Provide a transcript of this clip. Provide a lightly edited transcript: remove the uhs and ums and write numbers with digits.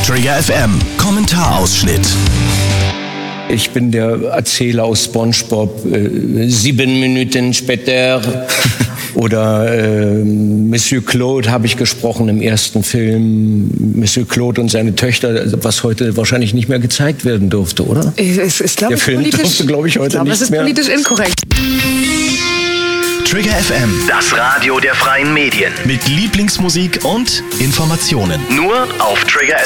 Trigger FM Kommentarausschnitt. Ich bin der Erzähler aus SpongeBob, 7 Minuten später. Oder Monsieur Claude habe ich gesprochen im ersten Film. Monsieur Claude und seine Töchter, was heute wahrscheinlich nicht mehr gezeigt werden durfte, oder? Der Film durfte, glaube ich, heute nicht mehr. Das ist politisch inkorrekt. Trigger FM, Das Radio der freien Medien. mit Lieblingsmusik und Informationen. Nur auf Trigger